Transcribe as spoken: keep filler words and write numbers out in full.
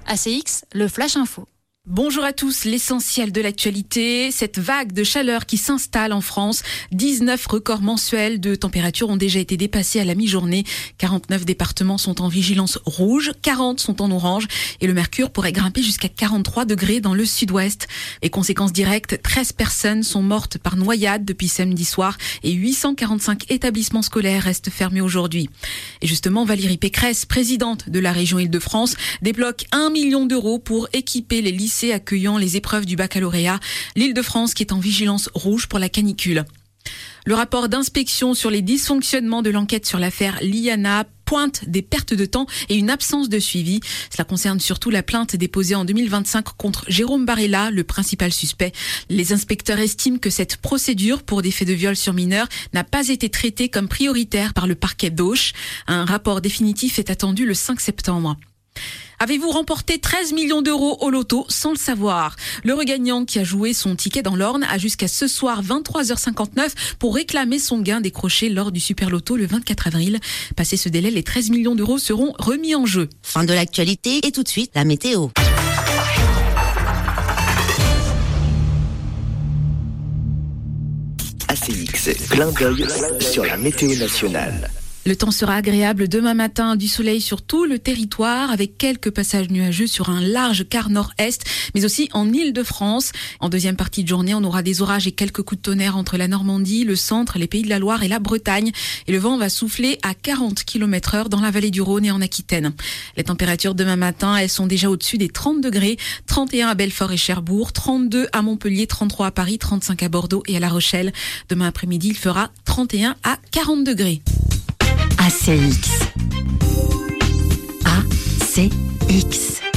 A C X, le Flash Info. Bonjour à tous, l'essentiel de l'actualité, cette vague de chaleur qui s'installe en France. dix-neuf records mensuels de température ont déjà été dépassés à la mi-journée. quarante-neuf départements sont en vigilance rouge, quarante sont en orange et le mercure pourrait grimper jusqu'à quarante-trois degrés dans le sud-ouest. Et conséquences directes, treize personnes sont mortes par noyade depuis samedi soir et huit cent quarante-cinq établissements scolaires restent fermés aujourd'hui. Et justement, Valérie Pécresse, présidente de la région Île-de-France, débloque un million d'euros pour équiper les lycées accueillant les épreuves du baccalauréat. L'Île-de-France qui est en vigilance rouge pour la canicule. Le rapport d'inspection sur les dysfonctionnements de l'enquête sur l'affaire Liana pointe des pertes de temps et une absence de suivi. Cela concerne surtout la plainte déposée en deux mille vingt-cinq contre Jérôme Barella, le principal suspect. Les inspecteurs estiment que cette procédure pour des faits de viol sur mineurs n'a pas été traitée comme prioritaire par le parquet d'Auch. Un rapport définitif est attendu le cinq septembre. Avez-vous remporté treize millions d'euros au loto sans le savoir? Le regagnant qui a joué son ticket dans l'Orne a jusqu'à ce soir vingt-trois heures cinquante-neuf pour réclamer son gain décroché lors du Super Loto le vingt-quatre avril. Passé ce délai, les treize millions d'euros seront remis en jeu. Fin de l'actualité et tout de suite la météo. A C X, clin d'œil sur la météo nationale. Le temps sera agréable demain matin, du soleil sur tout le territoire avec quelques passages nuageux sur un large quart nord-est, mais aussi en Île-de-France. En deuxième partie de journée, on aura des orages et quelques coups de tonnerre entre la Normandie, le centre, les Pays de la Loire et la Bretagne. Et le vent va souffler à quarante kilomètres heure dans la vallée du Rhône et en Aquitaine. Les températures demain matin, elles sont déjà au-dessus des trente degrés, trente et un à Belfort et Cherbourg, trente-deux à Montpellier, trente-trois à Paris, trente-cinq à Bordeaux et à La Rochelle. Demain après-midi, il fera trente et un à quarante degrés. A C X. A C X.